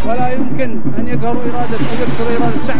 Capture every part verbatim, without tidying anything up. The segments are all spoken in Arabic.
ولا يمكن أن يقهروا إرادة أو يكسروا إرادة الشعب.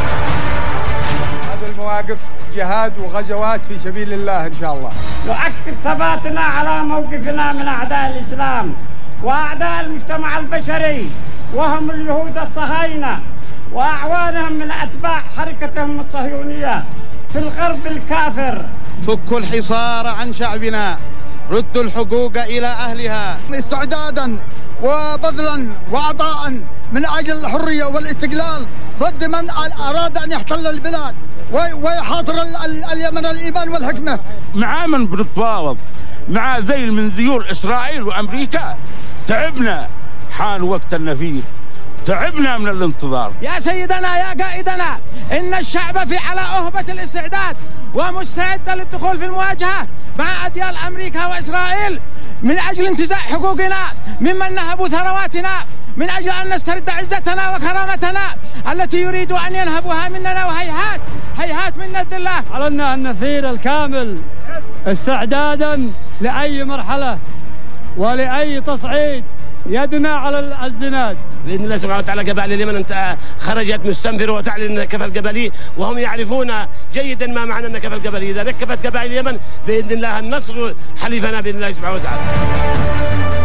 هذه المواقف جهاد وغزوات في سبيل الله إن شاء الله. نؤكد ثباتنا على موقفنا من أعداء الإسلام وأعداء المجتمع البشري، وهم اليهود الصهاينة وأعوانهم من أتباع حركتهم الصهيونية في الغرب الكافر. فكوا الحصار عن شعبنا، ردوا الحقوق إلى أهلها. استعدادا وبذلا وعطاء من أجل الحرية والاستقلال ضد من أراد أن يحتل البلاد ويحاصر اليمن الإيمان والحكمة. مع من بنتفاوض؟ مع ذيل من ذيول إسرائيل وأمريكا؟ تعبنا، حان وقت النفير، تعبنا من الانتظار. يا سيدنا يا قائدنا، إن الشعب في على أهبة الاستعداد ومستعد للدخول في المواجهة مع أديال أمريكا وإسرائيل من أجل انتزاع حقوقنا ممن نهبوا ثرواتنا، من أجل أن نسترد عزتنا وكرامتنا التي يريدوا أن ينهبوها مننا، وهيهات هيهات منا الذلة. علينا أن نثير الكامل استعدادا لأي مرحلة ولأي تصعيد يدنا على الزناد بإذن الله سبحانه وتعالى. قبائل اليمن أنت خرجت مستنفرة وتعلن النكفة القبلي، وهم يعرفون جيدا ما معنى النكفة القبلي. إذا نكفت قبائل اليمن بإذن الله النصر حليفنا بإذن الله سبحانه وتعالى.